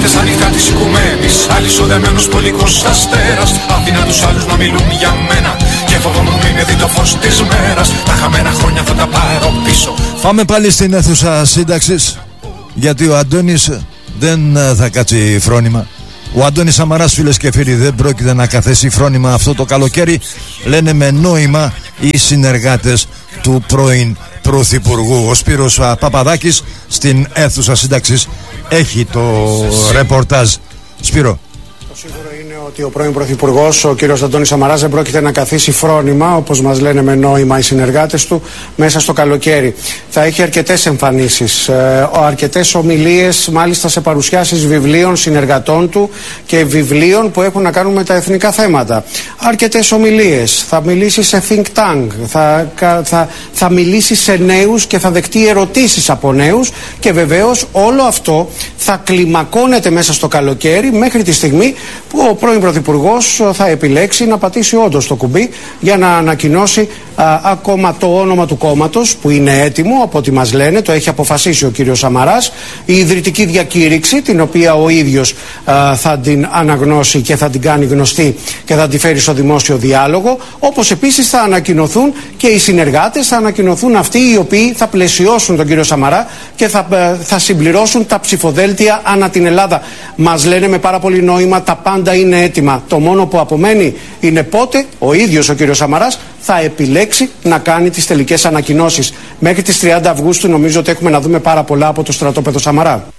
στα νυχτά της οικουμένης, αλυσοδεμένος πολικός αστέρας. Άφηνα τους άλλους να μιλούν για μένα και φοβόμουν μην δει το φως της μέρας. Τα χαμένα χρόνια θα τα πάρω πίσω. Πάμε πάλι στην αίθουσα σύνταξης, γιατί ο Αντώνης δεν θα κάτσει φρόνημα. Ο Αντώνης Σαμαράς, φίλες και φίλοι, δεν πρόκειται να καθέσει φρόνημα αυτό το καλοκαίρι, λένε με νόημα οι συνεργάτες του πρώην Πρωθυπουργού. Ο Σπύρος Παπαδάκης στην αίθουσα σύνταξης έχει το ρεπορτάζ. Σπύρο. Το σίγουρο είναι ότι ο πρώην Πρωθυπουργός, ο κύριος Αντώνης Σαμαράς, δεν πρόκειται να καθίσει φρόνημα, όπως μας λένε με νόημα οι συνεργάτες του, μέσα στο καλοκαίρι. Θα έχει αρκετές εμφανίσεις, αρκετές ομιλίες, μάλιστα σε παρουσιάσεις βιβλίων συνεργατών του και βιβλίων που έχουν να κάνουν με τα εθνικά θέματα. Αρκετές ομιλίες. Θα μιλήσει σε think tank, θα μιλήσει σε νέους και θα δεχτεί ερωτήσεις από νέους, και βεβαίως όλο αυτό θα κλιμακώνεται μέσα στο καλοκαίρι μέχρι τη στιγμή που ο πρώην Πρωθυπουργός θα επιλέξει να πατήσει όντως το κουμπί για να ανακοινώσει ακόμα το όνομα του κόμματος, που είναι έτοιμο από ό,τι μας λένε, το έχει αποφασίσει ο κύριος Σαμαράς, η ιδρυτική διακήρυξη, την οποία ο ίδιος θα την αναγνώσει και θα την κάνει γνωστή και θα την φέρει στο δημόσιο διάλογο, όπως επίσης θα ανακοινωθούν και οι συνεργάτες, θα ανακοινωθούν αυτοί οι οποίοι θα πλαισιώσουν τον κύριο Σαμαρά και θα συμπληρώσουν τα ψηφοδέλτια ανά την Ελλάδα. Μας λένε με πάρα πολύ νόημα, τα πάντα είναι έτοιμα. Το μόνο που απομένει είναι πότε ο ίδιος ο κύριος Σαμαράς θα επιλέξει να κάνει τις τελικές ανακοινώσεις. Μέχρι τις 30 Αυγούστου νομίζω ότι έχουμε να δούμε πάρα πολλά από το στρατόπεδο Σαμαρά.